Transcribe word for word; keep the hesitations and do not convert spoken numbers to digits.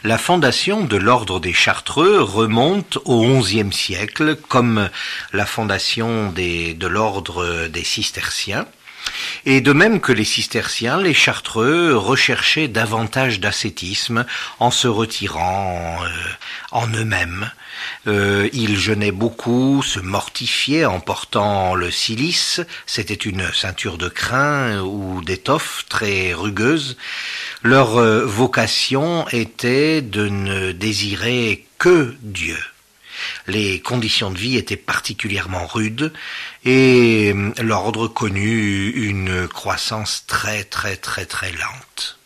La fondation de l'ordre des Chartreux remonte au onzième siècle, comme la fondation des, de l'ordre des Cisterciens. Et de même que les Cisterciens, les Chartreux recherchaient davantage d'ascétisme en se retirant euh, en eux-mêmes. Euh, ils jeûnaient beaucoup, se mortifiaient en portant le cilice, c'était une ceinture de crin ou d'étoffe très rugueuse. Leur euh, vocation était de ne désirer que Dieu. Les conditions de vie étaient particulièrement rudes et l'ordre connut une croissance très très très très lente.